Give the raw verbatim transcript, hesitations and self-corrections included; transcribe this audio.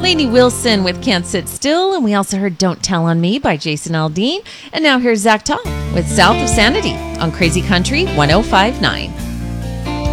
Lainey Wilson with Can't Sit Still. And we also heard Don't Tell on Me by Jason Aldean. And now here's Zach Tom with South of Sanity on Crazy Country one oh five point nine.